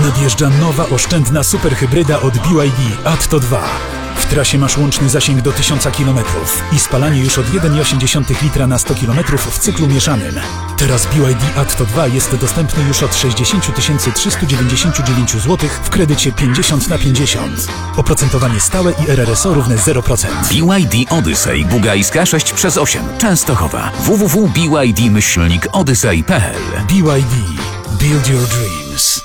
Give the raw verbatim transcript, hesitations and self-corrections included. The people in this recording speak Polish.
Nadjeżdża nowa, oszczędna superhybryda od B Y D Atto dwa. W trasie masz łączny zasięg do tysiąc kilometrów i spalanie już od jeden przecinek osiem litra na sto kilometrów w cyklu mieszanym. Teraz B Y D Atto dwa jest dostępny już od sześćdziesiąt tysięcy trzysta dziewięćdziesiąt dziewięć złotych w kredycie pięćdziesiąt na pięćdziesiąt. Oprocentowanie stałe i R R S O równe zero procent. B Y D Odyssey Bugajska sześć przez osiem Częstochowa. w w w kropka b y d myślnik odyssey kropka p l. B Y D. Build your dreams.